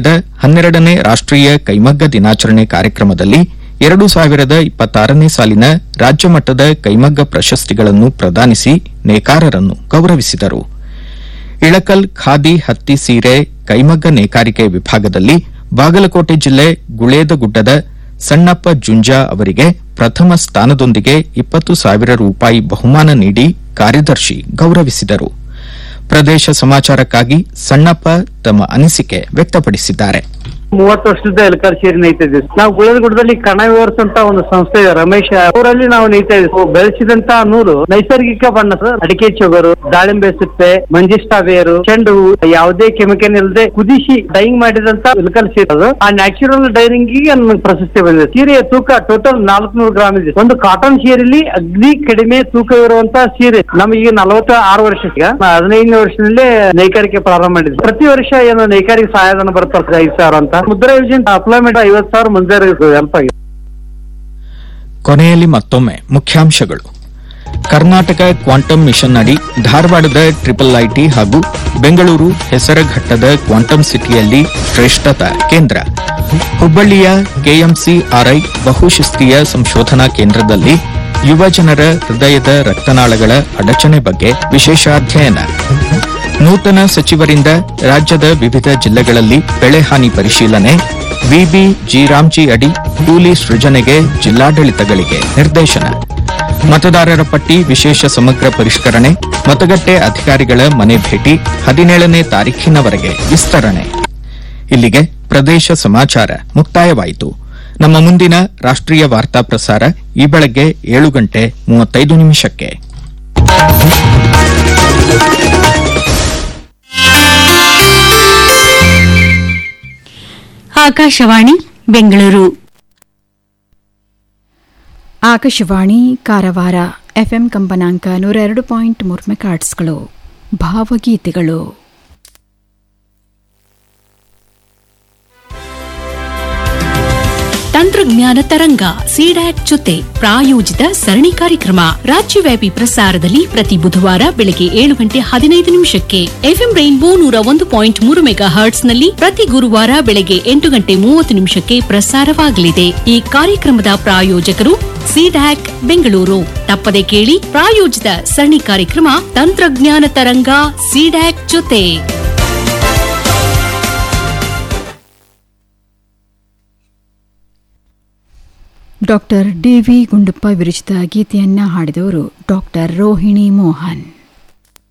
ನಡೆದ 12ನೇ ರಾಷ್ಟ್ರೀಯ ಕೈಮಗ್ಗ ದಿನಾಚರಣೆ ಕಾರ್ಯಕ್ರಮದಲ್ಲಿ 2026ನೇ ಸಾಲಿನ ರಾಜ್ಯ ಮಟ್ಟದ ಕೈಮಗ್ಗ ಪ್ರಶಸ್ತಿಗಳನ್ನು ಪ್ರದಾನಿಸಿ ನೇಕಾರರನ್ನು ಗೌರವಿಸಿದರು. ಇಳಕಲ್ ಖಾದಿ ಹತ್ತಿ ಸೀರೆ ಕೈಮಗ್ಗ ನೇಕಾರಿಕೆ ವಿಭಾಗದಲ್ಲಿ ಬಾಗಲಕೋಟೆ ಜಿಲ್ಲೆ ಗುಳೇದಗುಡ್ಡದ ಸಣ್ಣಪ್ಪ ಜುಂಜಾ ಅವರಿಗೆ ಪ್ರಥಮ ಸ್ಥಾನದೊಂದಿಗೆ 20,000 ರೂಪಾಯಿ ಬಹುಮಾನ ನೀಡಿ ಕಾರ್ಯದರ್ಶಿ ಗೌರವಿಸಿದರು. ಪ್ರದೇಶ ಸಮಾಚಾರಕ್ಕಾಗಿ ಸಣ್ಣಪ್ಪ ತಮ್ಮ ಅನಿಸಿಕೆ ವ್ಯಕ್ತಪಡಿಸಿದ್ದಾರೆ. 30 ವರ್ಷದ ಎಲ್ಕಾರ್ ಸೇರಿ ನೈತಾ ಇದ್ದೀವಿ. ನಾವು ಗುಳೇದಗುಡ್ಡದಲ್ಲಿ ಕಣ ವಿವರ್ಸ್ ಅಂತ ಒಂದು ಸಂಸ್ಥೆ ಇದೆ, ರಮೇಶ್ ಅವರಲ್ಲಿ ನಾವು ನೈತಾ ಇದ್ದೀವಿ. ಬೆಳೆಸಿದಂತ ನೂಲು ನೈಸರ್ಗಿಕ ಬಣ್ಣ ಸರ್, ಅಡಿಕೆ ಚೊಗರು, ದಾಳಿಂಬೆ ಸಿಪ್ಪೆ, ಮಂಜಿಷ್ಟಾ ಬೇರು, ಚೆಂಡು ಹೂ, ಯಾವುದೇ ಕೆಮಿಕಲ್ ಇಲ್ಲದೆ ಕುದಿಸಿ ಡೈಯಿಂಗ್ ಮಾಡಿದಂತ ಎಲ್ಕಾರ್ ಸೀರೆ. ಅದು ಆ ನ್ಯಾಚುರಲ್ ಡೈರಿಂಗ್ ಗೆ ನಮಗೆ ಪ್ರಶಸ್ತಿ ಬಂದಿದೆ. ಸೀರೆಯ ತೂಕ ಟೋಟಲ್ 400 ಗ್ರಾಮ್ ಇದೆ. ಒಂದು ಕಾಟನ್ ಸೀರೆಯಲ್ಲಿ ಅಗ್ದಿ ಕಡಿಮೆ ತೂಕ ಇರುವಂತಹ ಸೀರೆ. ನಮಗೆ 46 ವರ್ಷ, 15ನೇ ವರ್ಷದಲ್ಲೇ ನೇಕಾರಿಕೆ ಪ್ರಾರಂಭ ಮಾಡಿದ್ವಿ. ಪ್ರತಿ ವರ್ಷ ಏನು ನೇಕಾರಿಕೆ ಸಹಾಯಧನ ಬರುತ್ತೆ 5,000 ಅಂತ. ಮುದ್ರಾ ಯೋಜನೆ ಅಪ್ಲೈಮೆಂಟ್ 50,000 ಮಂಜೂರು ಹೆಲ್ಪ್ ಆಗಿದೆ. ಕೊನೆಯಲ್ಲಿ ಮತ್ತೊಮ್ಮೆ ಮುಖ್ಯಾಂಶಗಳು. ಕರ್ನಾಟಕ ಕ್ವಾಂಟಮ್ ಮಿಷನ್ ಅಡಿ ಧಾರವಾಡದ IIIT ಹಾಗೂ ಬೆಂಗಳೂರು ಹೆಸರಘಟ್ಟದ ಕ್ವಾಂಟಮ್ ಸಿಟಿಯಲ್ಲಿ ಶ್ರೇಷ್ಠತಾ ಕೇಂದ್ರ. ಹುಬ್ಬಳ್ಳಿಯ KMCRI ಬಹುಶಿಸ್ತೀಯ ಸಂಶೋಧನಾ ಕೇಂದ್ರದಲ್ಲಿ ಯುವ ಜನರ ಹೃದಯದ ರಕ್ತನಾಳಗಳ ಅಡಚಣೆ ಬಗ್ಗೆ ವಿಶೇಷ ಅಧ್ಯಯನ. ನೂತನ ಸಚಿವರಿಂದ ರಾಜ್ಯದ ವಿವಿಧ ಜಿಲ್ಲೆಗಳಲ್ಲಿ ಬೆಳೆ ಹಾನಿ ಪರಿಶೀಲನೆ. ವಿಬಿ ರಾಮ್ಜಿ ಅಡಿ ಕೂಲಿ ಸೃಜನೆಗೆ ಜಿಲ್ಲಾಡಳಿತಗಳಿಗೆ ನಿರ್ದೇಶನ. ಮತದಾರರ ಪಟ್ಟಿ ವಿಶೇಷ ಸಮಗ್ರ ಪರಿಷ್ಕರಣೆ, ಮತಗಟ್ಟೆ ಅಧಿಕಾರಿಗಳ ಮನೆ ಭೇಟಿ 17ನೇ ತಾರೀಖಿನವರೆಗೆ ವಿಸ್ತರಣೆ. ಇಲ್ಲಿಗೆ ಪ್ರದೇಶ ಸಮಾಚಾರ ಮುಕ್ತಾಯವಾಯಿತು. ನಮ್ಮ ಮುಂದಿನ ರಾಷ್ಟ್ರೀಯ ವಾರ್ತಾ ಪ್ರಸಾರ ಈ ಬೆಳಗ್ಗೆ 7:35. ಆಕಾಶವಾಣಿ ಬೆಂಗಳೂರು. ಆಕಾಶವಾಣಿ ಕಾರವಾರ FM ಕಂಪನಾಂಕ 102.3 ಮೆಗಾಹರ್ಟ್ಸ್ಗಳು. ಭಾವಗೀತೆಗಳು. ತಂತ್ರಜ್ಞಾನ ತರಂಗ ಸಿಡ್ಯಾಕ್ ಜೊತೆ ಪ್ರಾಯೋಜಿತ ಸರಣಿ ಕಾರ್ಯಕ್ರಮ ರಾಜ್ಯವ್ಯಾಪಿ ಪ್ರಸಾರದಲ್ಲಿ ಪ್ರತಿ ಬುಧವಾರ ಬೆಳಗ್ಗೆ 7:15 FM ರೈನ್ಬೋ 101.3 ಮೆಗಾಹರ್ಟ್ಸ್ ನಲ್ಲಿ ಪ್ರತಿ ಗುರುವಾರ ಬೆಳಗ್ಗೆ 8:30 ಪ್ರಸಾರವಾಗಲಿದೆ. ಈ ಕಾರ್ಯಕ್ರಮದ ಪ್ರಾಯೋಜಕರು ಸಿಡ್ಯಾಕ್ ಬೆಂಗಳೂರು. ತಪ್ಪದೆ ಕೇಳಿ ಪ್ರಾಯೋಜಿತ ಸರಣಿ ಕಾರ್ಯಕ್ರಮ ತಂತ್ರಜ್ಞಾನ ತರಂಗ ಸಿಡ್ಯಾಕ್ ಜೊತೆ. Doctor DV. ಗುಂಡಪ್ಪ ವಿರಚಿತ ಗೀತೆಯನ್ನ ಹಾಡಿದವರು ಡಾಕ್ಟರ್ ರೋಹಿಣಿ ಮೋಹನ್.